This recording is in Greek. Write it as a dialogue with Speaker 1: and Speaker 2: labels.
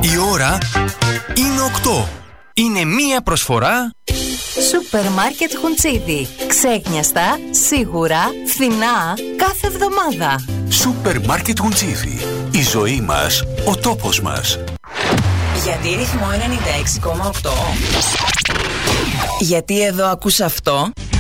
Speaker 1: Η ώρα είναι 8. Είναι μία προσφορά
Speaker 2: Σούπερ Μάρκετ Χουντσίδι. Ξέχνιαστα, σίγουρα, φθηνά, κάθε εβδομάδα.
Speaker 3: Σούπερ Μάρκετ Χουντσίδι. Η ζωή μας, ο τόπος μας.
Speaker 4: Γιατί ρυθμό 96,8? Γιατί εδώ ακούς αυτό?